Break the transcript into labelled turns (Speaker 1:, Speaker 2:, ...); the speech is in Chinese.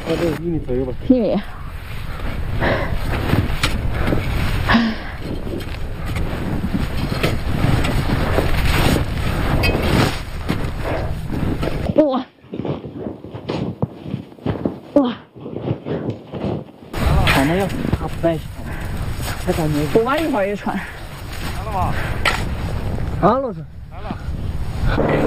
Speaker 1: 这1米左右吧。
Speaker 2: 1米。哇！哇！船的要是他不在，太感觉。我挖一会儿一船。
Speaker 1: 来了吗？
Speaker 2: 啊，老师。
Speaker 1: 来了。